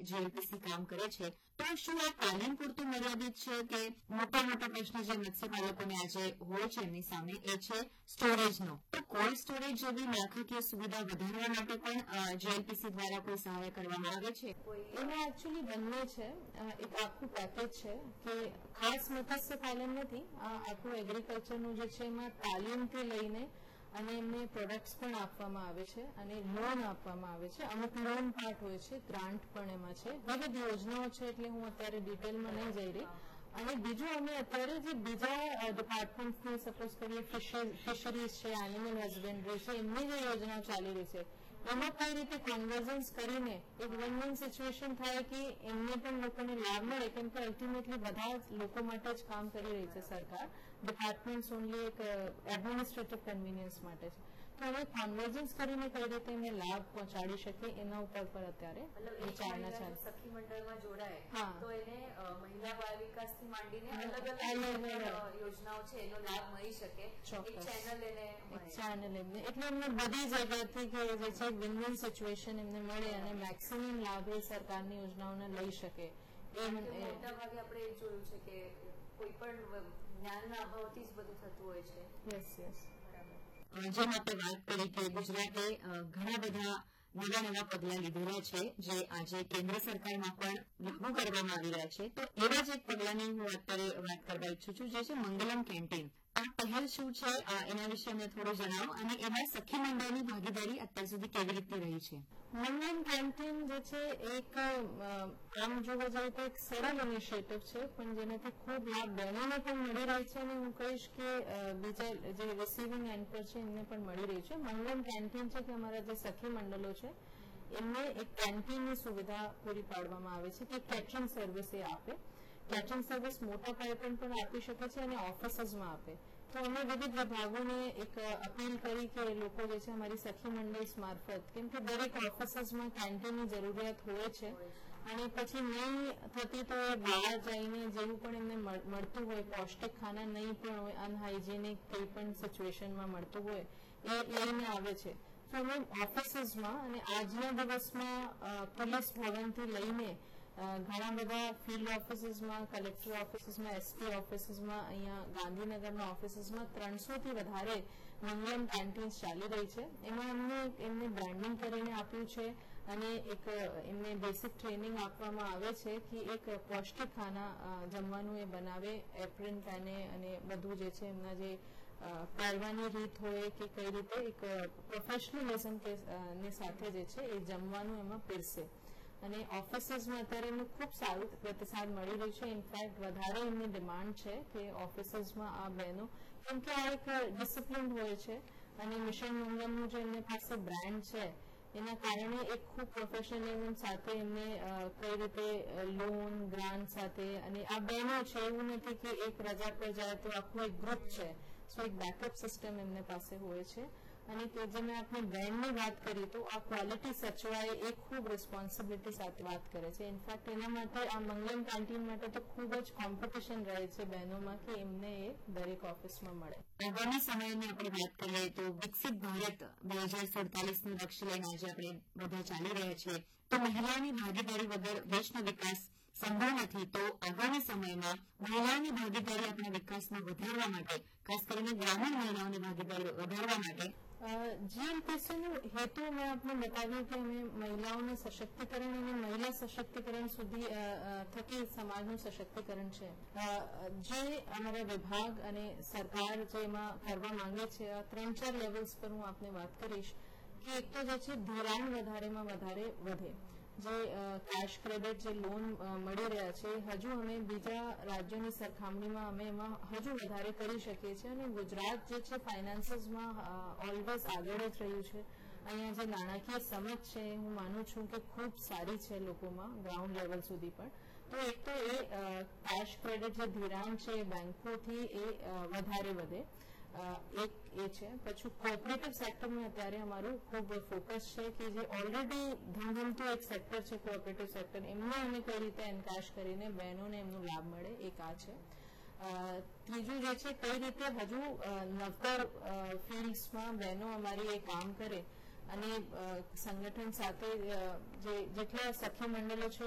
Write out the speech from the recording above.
જીએલપીસી કામ કરે છે, તો શું આ તાલીમ પૂરતું મર્યાદિત છે કે મોટા પ્રશ્ન જે મત્સ્યપાલકોને આજે હોય છે એમની સામે એ છે સ્ટોરેજનો? તો કોલ્ડ સ્ટોરેજ જેવી માળખાકીય સુવિધા વધારવા માટે પણ જીએલપીસી દ્વારા કોઈ સહાય કરવામાં આવે છે? એમાં એકચ્યુઅલી બંને છે, એક આખું પેકેજ છે કે ખાસ મત્સ્ય પાલન નથી, આખું એગ્રીકલ્ચરનું જે છે એમાં તાલીમથી લઈને અને એમને પ્રોડક્ટ્સ પણ આપવામાં આવે છે અને લોન આપવામાં આવે છે. અમુક લોન પાર્ટ હોય છે, ગ્રાન્ટ પણ એમાં છે, વિવિધ યોજનાઓ છે, એટલે હું અત્યારે ડિટેલમાં નહીં જઈ રહી. અને બીજું અમે અત્યારે જે બીજા ડિપાર્ટમેન્ટની સપોઝ કરીએ ફિશરીઝ છે, એનિમલ હસબન્ડરી છે, એમની જે યોજનાઓ ચાલી રહી છે એમાં કઈ રીતે કન્વર્જન્સ કરીને એક વિન-વિન સિચ્યુએશન થાય કે એમને પણ લોકોને લાભ મળે, કેમ કે અલ્ટિમેટલી બધા લોકો માટે જ કામ કરી રહી છે સરકાર. ડિપાર્ટમેન્ટ્સ ઓનલી એક એડમિનિસ્ટ્રેટિવ કન્વીનિયન્સ માટે છે. તો હવે કન્વર્જન્સ કરીને કઈ રીતે એમને લાભ પહોંચાડી શકે એના ઉપર પર અત્યારે વિચારણા ચાલે. સખી મંડળમાં જોડાય તો એને મહિલા બાળ વિકાસથી માંડીને અલગ યોજનાઓ છે એનો લાભ મળી શકે. એક ચેનલ એમને એટલે એમને બધી જગ્યાથી કે જે છે વિન-વિન સિચ્યુએશન એમને મળે અને મેક્સિમમ લાભ એ સરકારની યોજનાઓને લઈ શકે. મોટા ભાગે આપણે જોયું છે કે કોઈ પણ જ્ઞાનના અભાવથી જ બધું થતું હોય છે. યસ જેમ આપણે વાત કરી કે ગુજરાતે ઘણા બધા નવા પગલા લીધેલા છે જે આજે કેન્દ્ર સરકારમાં પણ લાગુ કરવામાં આવી રહ્યા છે. તો એવા જ એક પગલાની હું અત્યારે વાત કરવા ઈચ્છું છું, જે છે મંગલમ કેન્ટીન. આ પહેલ શું છે એના વિશે અમને થોડું જણાવો અને એમાં સખી મંડળની ભાગીદારી અત્યાર સુધી કેવી રીતે રહી છે? મંગલમ કેન્ટીન જે છે એક આમ જોવા જઈએ તો એક સરળ ઇનિશિયેટિવ છે, પણ જેનાથી ખૂબ લાભ બહેનોને પણ મળી રહી છે અને હું કહીશ કે બીજા જે રિસીવિંગ એન્ડ પર છે એમને પણ મળી રહી છે. મંગલમ કેન્ટીન છે કે અમારા જે સખી મંડળો છે એમને એક કેન્ટીનની સુવિધા પૂરી પાડવામાં આવે છે કે કેટરિંગ સર્વિસ એ આપે. કેટરિંગ સર્વિસ મોટા પાયે પણ આપી શકે છે અને ઓફિસીસમાં આપે. તો અમે વિવિધ વિભાગોને એક અપીલ કરી કે લોકો જે છે અમારી સખી મંડળ મારફત, કેમ કે દરેક ઓફિસીસમાં કેન્ટીનની જરૂરિયાત હોય છે અને પછી નહીં થતી તો બહાર જઈને જેવું પણ એમને મળતું હોય, પૌષ્ટિક ખાના નહીં પણ હોય, અનહાઇજેનિક કંઈ પણ સિચ્યુએશનમાં મળતું હોય એ લઈને આવે છે. તો અમે ઓફિસીસમાં અને આજના દિવસમાં પોલીસ ભવનથી લઈને ઘણા બધા ફિલ્ડ ઓફિસીસમાં, કલેક્ટર ઓફિસીસમાં, એસપી ઓફિસીસમાં, અહીંયા ગાંધીનગરના ઓફિસીસમાં 300થી વધારે મંગલમ કેન્ટીન્સ ચાલી રહી છે. એમાં એમને બ્રાન્ડિંગ કરીને આપ્યું છે અને એક એમને બેસિક ટ્રેનિંગ આપવામાં આવે છે કે એક પૌષ્ટિક ખાના જમવાનું એ બનાવે, એપ્રિન પહેને અને બધું જે છે એમના જે પહેરવાની રીત હોય કે કઈ રીતે એક પ્રોફેશનલિઝમ ની સાથે જે છે એ જમવાનું એમાં પીરસે. અને ઓફિસીસમાં અત્યારે એમને ખૂબ સારું પ્રતિસાદ મળી રહ્યું છે. ઇનફેક્ટ વધારે એમની ડિમાન્ડ છે કે ઓફિસીસમાં આ બહેનો, કેમ કે આ એક ડિસિપ્લિન હોય છે અને મિશન મંગલમનું જે એમની પાસે બ્રાન્ડ છે એના કારણે એક ખૂબ પ્રોફેશનલિઝમ સાથે એમને કઈ રીતે લોન ગ્રાન્ટ સાથે, અને આ બહેનો છે એવું નથી કે એક રજા પર જાય તો આખું એક ગ્રુપ છે, સો એક બેકઅપ સિસ્ટમ એમને પાસે હોય છે. અને કે જે મેં આપણી બ્રાન્ડની વાત કરી તો આ ક્વોલિટી સચવાય એ ખૂબ રિસ્પોન્સિબિલિટી સાથે વાત કરે છે. ઇનફેક્ટ એના માટે આ મંગલમ કેન્ટીન માટે તો ખૂબ જ કોમ્પિટિશન રહે છે બહેનોમાં કે એમને એ દરેક ઓફિસમાં મળે. આગામી સમયની આપણે વાત કરીએ તો વિકસિત ભારત 2047નું લક્ષ્ય લઈને આજે આપણે બધા ચાલી રહ્યા છીએ. તો મહિલાની ભાગીદારી વગર દેશનો વિકાસ સંભવ નથી. તો આગામી સમયમાં મહિલાની ભાગીદારી આપણા વિકાસમાં વધારવા માટે, ખાસ કરીને ગ્રામીણ મહિલાઓની ભાગીદારી વધારવા માટે જીએલપીસીનો હેતુ મેં આપને બતાવ્યું કે અમે મહિલાઓને સશક્તિકરણ અને મહિલા સશક્તિકરણ સુધી થકી સમાજનું સશક્તિકરણ છે. જે અમારા વિભાગ અને સરકાર જે એમાં કરવા માંગે છે, 3-4 લેવલ્સ પર હું આપને વાત કરીશ કે એક તો જે છે ધિરાણ વધારેમાં વધારે વધે. જે કેશ ક્રેડિટ જે લોન મળી રહ્યા છે હજુ અમે બીજા રાજ્યોની સરખામણીમાં અમે એમાં હજુ વધારે કરી શકીએ છીએ અને ગુજરાત જે છે ફાઇનાન્સીસમાં ઓલવેઝ આગળ જ રહ્યું છે. અહીંયા જે નાણાકીય સમજ છે હું માનું છું કે ખૂબ સારી છે લોકોમાં ગ્રાઉન્ડ લેવલ સુધી પણ. તો એક તો એ કેશ ક્રેડિટ જે ધિરાણ છે બેંકોથી એ વધારે વધે, એક એ છે. પછી કોઓપરેટિવ સેક્ટરમાં અત્યારે અમારું ખૂબ ફોકસ છે કે જે ઓલરેડી ધમધમતું એક સેક્ટર છે કોઓપરેટિવ સેક્ટર, એમને અમે કઈ રીતે એન્કાશ કરીને બહેનોને એમનો લાભ મળે, એક આ છે. ત્રીજું જે છે કઈ રીતે હજુ નવતર ફિલ્ડ્સમાં બહેનો અમારી એ કામ કરે અને સંગઠન સાથે જેટલા સખી મંડળો છે